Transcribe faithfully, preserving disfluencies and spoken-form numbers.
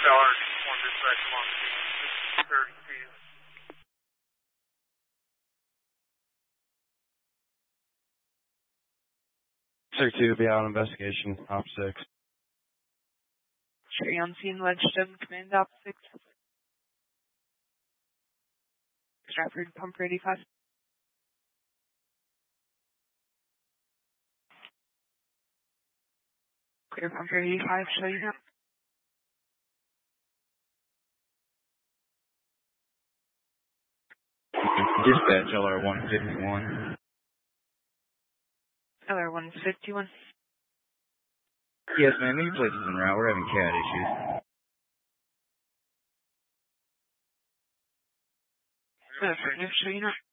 Dollar one dispatch along six thirty-two. thirty-two will be out on investigation, op six. Sherry on scene, Ledgestone, command op six. Stratford, pump eighty-five. Clear pump eighty-five, show you now. Dispatch L R one fifty-one. L R one fifty-one. Yes, ma'am, your place is en route. We're having cat issues. Uh, for show you now.